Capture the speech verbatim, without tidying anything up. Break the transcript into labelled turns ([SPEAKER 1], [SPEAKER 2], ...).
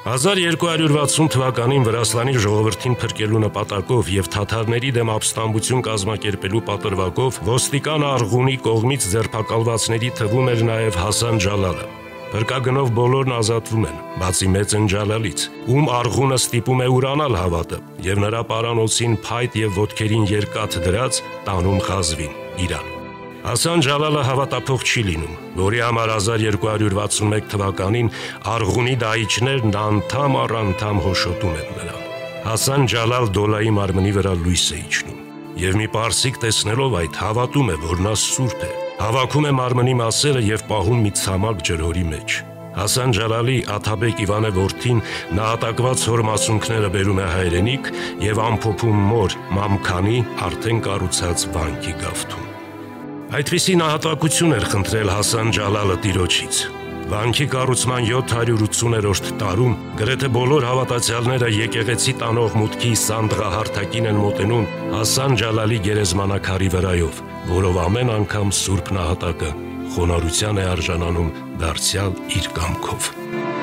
[SPEAKER 1] հազար երկու հարյուր վաթսուն թվականին Վրաստանի ժողովրդին փրկելու նպատակով եւ թաթարների դեմ ապստամբություն կազմակերպելու պատրվակով ոստիկան Արղունի կողմից ձերբակալվածների թվում էր նաեւ Հասան Ջալալը։ Փրկագնով բոլորն ազատվում են, բացի Մեծն Ջալալից, ում Արղունը ստիպում է ուրանալ հավատը եւ նրա պարանոցին փայտ եւ ոտքերին երկաթ դրած տանում Ղազվին, Իրան։ Հասան Ջալալը հավատափող չի լինում, որի համար հազար երկու հարյուր վաթսունմեկ թվականին Արղունի դահիճներն անդամ առ անդամ հոշոտում են նրան։ Հասան Ջալալ Դոլայի մարմնի վրա լույս է իջնում, եւ մի պարսիկ տեսնելով այդ հավատում է, որ նա սուրբ է, հավաքում է մարմնի մասերը եւ պահում մի ցամաք ջրհորի մեջ։ Հասան Ջալալի Աթաբեկ Իվանե որդին նահատակված հոր մասունքները բերում է հայրենիք եւ ամփոփում մոր Մամքանի արդեն կառուցած վանքի գավթում։ Այդպիսի նահատակություն էր խնդրել Հասան Ջալալը տիրոջից։ Վանքի կառուցման յոթ հարյուր ութսուներորդ տարում գրեթե բոլոր հավատացյալները եկեղեցի տանող մուտքի սանդղահարթակին են մոտենում Հասան Ջալալի գերեզմանակարի վրայով, որով ամեն անգամ Սուրբ նահատակը խոնարհության է արժանանում դարձյալ իր կամքով։